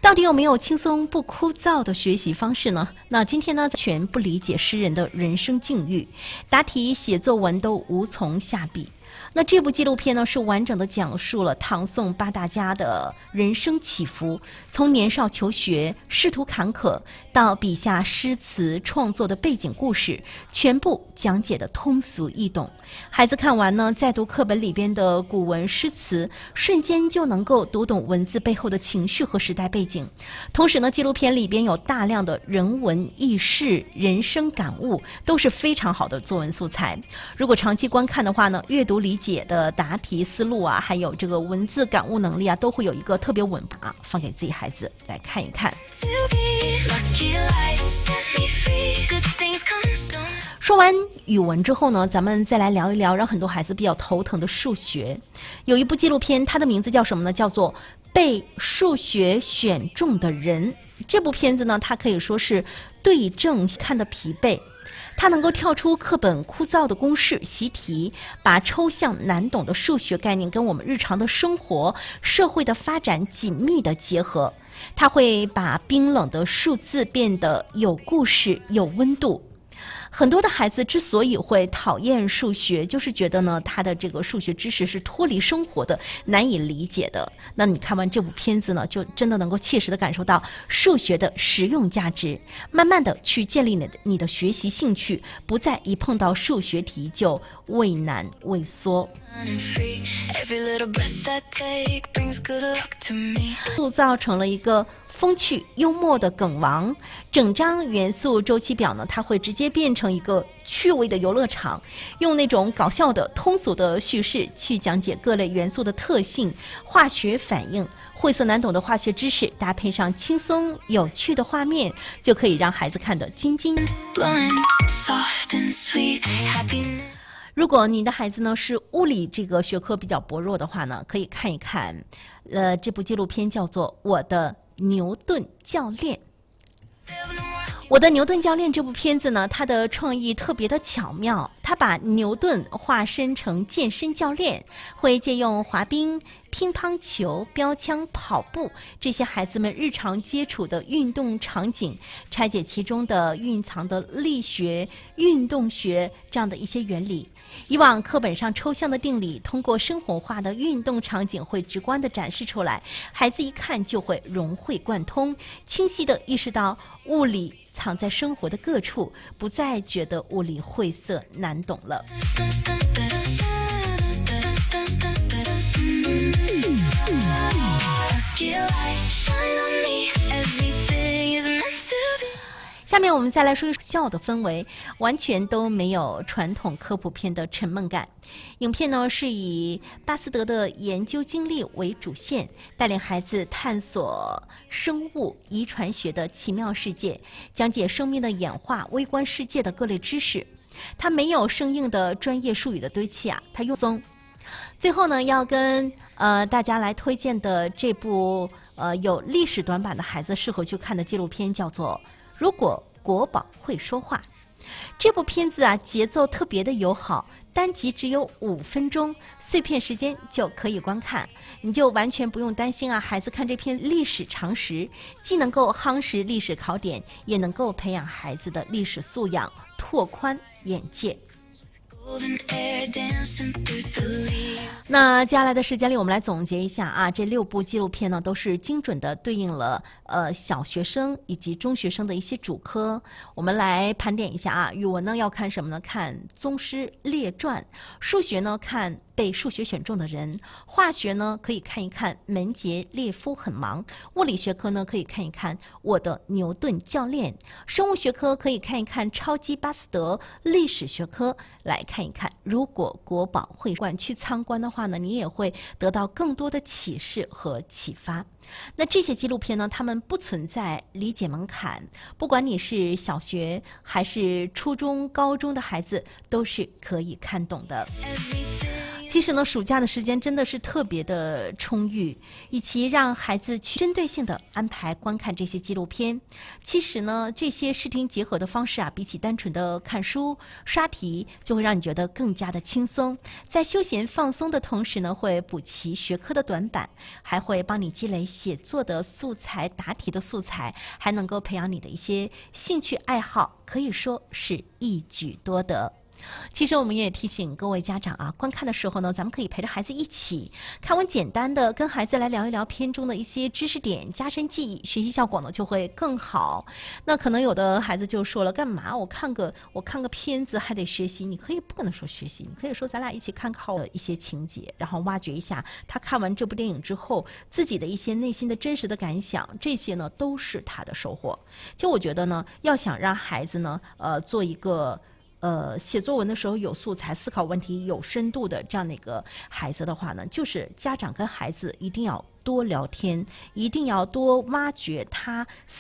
到底有没有轻松不枯燥的学习方式呢？那今天呢，全不理解诗人的人生境遇，答题写作文都无从下笔。那这部纪录片呢，是完整的讲述了唐宋八大家的人生起伏，从年少求学、仕途坎坷，到笔下诗词创作的背景故事，全部讲解的通俗易懂。孩子看完呢，再读课本里边的古文诗词，瞬间就能够读懂文字背后的情绪和时代背景。同时呢，纪录片里边有大量的人文轶事、人生感悟，都是非常好的作文素材。如果长期观看的话呢，阅读理解的答题思路啊，还有这个文字感悟能力啊，都会有一个特别稳啊，放给自己孩子来看一看。说完语文之后呢，咱们再来聊一聊让很多孩子比较头疼的数学。有一部纪录片，它的名字叫什么呢？叫做《被数学选中的人》。这部片子呢，它可以说是对症看得疲惫。它能够跳出课本枯燥的公式习题，把抽象难懂的数学概念跟我们日常的生活、社会的发展紧密的结合。它会把冰冷的数字变得有故事、有温度。很多的孩子之所以会讨厌数学，就是觉得呢，他的这个数学知识是脱离生活的，难以理解的。那你看完这部片子呢，就真的能够切实的感受到数学的实用价值，慢慢的去建立你的学习兴趣，不再一碰到数学题就畏难畏缩。塑造成了一个风趣幽默的梗王，整张元素周期表呢，它会直接变成一个趣味的游乐场，用那种搞笑的通俗的叙事去讲解各类元素的特性、化学反应。晦涩难懂的化学知识搭配上轻松有趣的画面，就可以让孩子看得津津。如果你的孩子呢是物理这个学科比较薄弱的话呢，可以看一看这部纪录片叫做《我的牛顿教练》。我的牛顿教练这部片子呢，它的创意特别的巧妙，它把牛顿化身成健身教练，会借用滑冰、乒乓球、标枪、跑步这些孩子们日常接触的运动场景，拆解其中的蕴藏的力学、运动学这样的一些原理。以往课本上抽象的定理，通过生活化的运动场景会直观地展示出来，孩子一看就会融会贯通，清晰地意识到物理藏在生活的各处，不再觉得物理晦涩难懂了。下面我们再来说一说笑的氛围，完全都没有传统科普片的沉闷感。影片呢是以巴斯德的研究经历为主线，带领孩子探索生物遗传学的奇妙世界，讲解生命的演化、微观世界的各类知识。它没有生硬的专业术语的堆砌啊，它用松。最后呢，要跟大家来推荐的这部有历史短板的孩子适合去看的纪录片叫做如果国宝会说话。这部片子啊，节奏特别的友好，单集只有5分钟，碎片时间就可以观看，你就完全不用担心啊，孩子看这篇历史常识，既能够夯实历史考点，也能够培养孩子的历史素养，拓宽眼界。那接下来的时间里，我们来总结一下啊，这6部纪录片呢，都是精准的对应了小学生以及中学生的一些主科。我们来盘点一下啊，语文呢要看什么呢？看《宗师列传》，数学呢看被数学选中的人，化学呢可以看一看门捷列夫很忙，物理学科呢可以看一看我的牛顿教练，生物学科可以看一看超级巴斯德，历史学科来看一看如果国宝会馆去参观的话呢，你也会得到更多的启示和启发。那这些纪录片呢，他们不存在理解门槛，不管你是小学还是初中、高中的孩子，都是可以看懂的。 其实呢，暑假的时间真的是特别的充裕，与其让孩子去针对性的安排观看这些纪录片，其实呢，这些视听结合的方式啊，比起单纯的看书、刷题，就会让你觉得更加的轻松。在休闲放松的同时呢，会补齐学科的短板，还会帮你积累写作的素材、答题的素材，还能够培养你的一些兴趣爱好，可以说是一举多得。其实我们也提醒各位家长啊，观看的时候呢，咱们可以陪着孩子一起看完简单的，跟孩子来聊一聊片中的一些知识点，加深记忆，学习效果呢就会更好。那可能有的孩子就说了，干嘛我看个片子还得学习？你可以不能说学习，你可以说咱俩一起看好一些情节，然后挖掘一下他看完这部电影之后自己的一些内心的真实的感想，这些呢都是他的收获。就我觉得呢，要想让孩子呢做一个写作文的时候有素材、思考问题有深度的这样的一个孩子的话呢，就是家长跟孩子一定要多聊天，一定要多挖掘他